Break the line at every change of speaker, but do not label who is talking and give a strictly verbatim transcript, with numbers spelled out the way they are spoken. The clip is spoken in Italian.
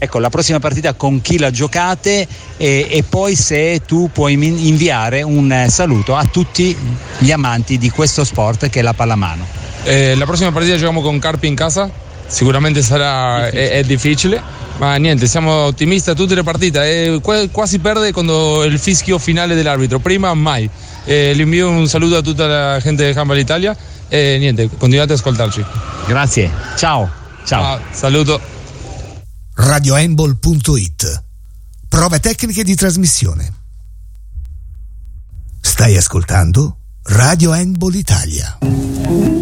Ecco, la prossima partita con chi la giocate e, e poi se tu puoi inviare un saluto a tutti gli amanti di questo sport che è la pallamano.
Eh, la prossima partita giochiamo con Carpi in casa, sicuramente sarà difficile. È, è difficile, ma niente, siamo ottimisti a tutte le partite, eh, quasi perde quando il fischio finale dell'arbitro, prima mai. Eh, le invio un saluto a tutta la gente di Handball Italia e niente, continuate ad ascoltarci.
Grazie, ciao. Ciao.
Ah, saluto.
radio handball punto it. Prove tecniche di trasmissione. Stai ascoltando Radio Handball Italia.